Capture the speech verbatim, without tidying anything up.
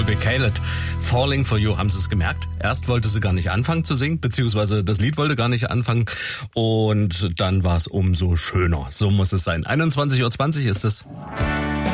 Phoebe Caillet. Falling for You, haben Sie es gemerkt? Erst wollte sie gar nicht anfangen zu singen, beziehungsweise das Lied wollte gar nicht anfangen und dann war es umso schöner. So muss es sein. einundzwanzig Uhr zwanzig ist es.